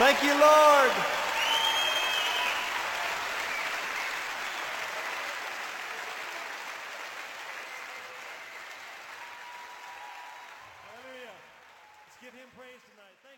Thank you, Lord. Hallelujah. Let's give him praise tonight. Thank